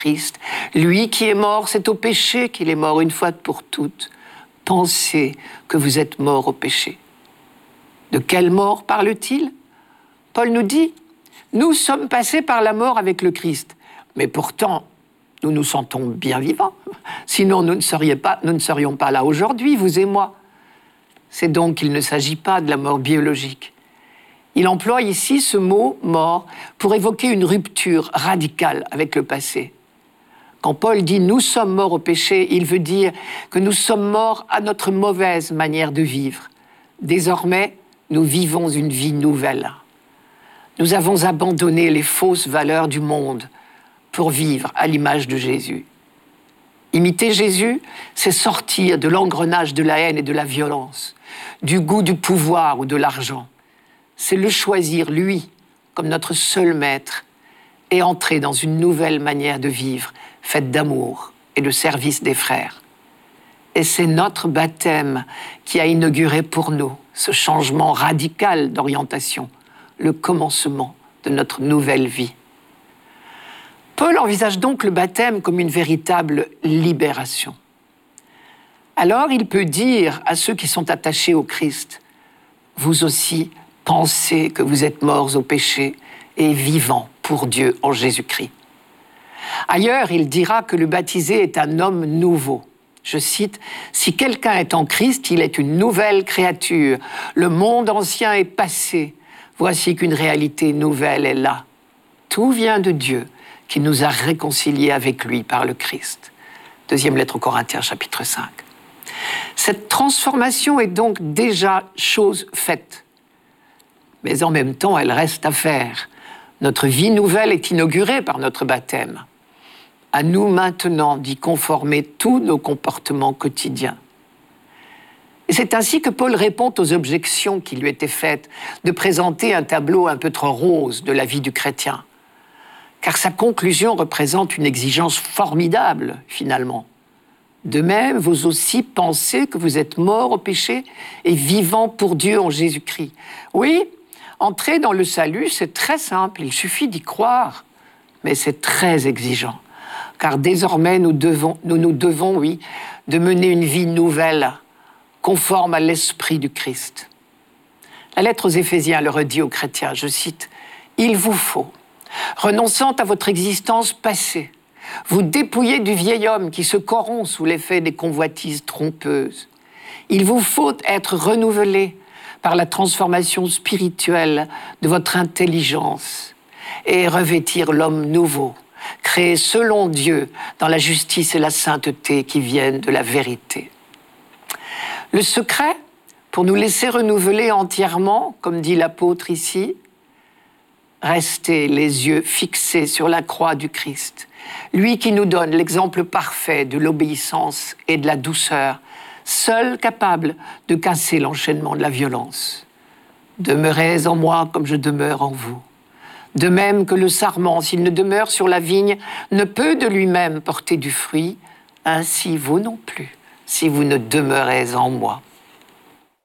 Christ. Lui qui est mort, c'est au péché qu'il est mort une fois pour toutes. Pensez que vous êtes mort au péché. De quelle mort parle-t-il? Paul nous dit, nous sommes passés par la mort avec le Christ, mais pourtant, nous nous sentons bien vivants. Sinon, nous ne serions pas là aujourd'hui, vous et moi. C'est donc qu'il ne s'agit pas de la mort biologique. Il emploie ici ce mot « mort » pour évoquer une rupture radicale avec le passé. Quand Paul dit « nous sommes morts au péché », il veut dire que nous sommes morts à notre mauvaise manière de vivre. Désormais, nous vivons une vie nouvelle. Nous avons abandonné les fausses valeurs du monde pour vivre à l'image de Jésus. Imiter Jésus, c'est sortir de l'engrenage de la haine et de la violence, du goût du pouvoir ou de l'argent. C'est le choisir, lui, comme notre seul maître, et entrer dans une nouvelle manière de vivre, faite d'amour et de service des frères. Et c'est notre baptême qui a inauguré pour nous ce changement radical d'orientation, le commencement de notre nouvelle vie. Paul envisage donc le baptême comme une véritable libération. Alors il peut dire à ceux qui sont attachés au Christ, « Vous aussi, pensez que vous êtes morts au péché et vivants pour Dieu en Jésus-Christ. » Ailleurs, il dira que le baptisé est un homme nouveau. Je cite, « Si quelqu'un est en Christ, il est une nouvelle créature. Le monde ancien est passé. Voici qu'une réalité nouvelle est là. Tout vient de Dieu qui nous a réconciliés avec lui par le Christ. » Deuxième lettre aux Corinthiens, chapitre 5. Cette transformation est donc déjà chose faite. Mais en même temps, elle reste à faire. Notre vie nouvelle est inaugurée par notre baptême. À nous maintenant d'y conformer tous nos comportements quotidiens. Et c'est ainsi que Paul répond aux objections qui lui étaient faites de présenter un tableau un peu trop rose de la vie du chrétien. Car sa conclusion représente une exigence formidable, finalement. De même, vous aussi pensez que vous êtes morts au péché et vivants pour Dieu en Jésus-Christ. Oui, entrer dans le salut, c'est très simple, il suffit d'y croire. Mais c'est très exigeant. Car désormais, nous devons, de mener une vie nouvelle, conforme à l'esprit du Christ. La lettre aux Éphésiens le redit aux chrétiens, je cite, « Il vous faut, renonçant à votre existence passée, vous dépouiller du vieil homme qui se corrompt sous l'effet des convoitises trompeuses. Il vous faut être renouvelé par la transformation spirituelle de votre intelligence et revêtir l'homme nouveau, créé selon Dieu dans la justice et la sainteté qui viennent de la vérité. » Le secret, pour nous laisser renouveler entièrement, comme dit l'apôtre ici, rester les yeux fixés sur la croix du Christ, lui qui nous donne l'exemple parfait de l'obéissance et de la douceur, seul capable de casser l'enchaînement de la violence. Demeurez en moi comme je demeure en vous. De même que le sarment, s'il ne demeure sur la vigne, ne peut de lui-même porter du fruit, ainsi vous non plus, si vous ne demeurez en moi.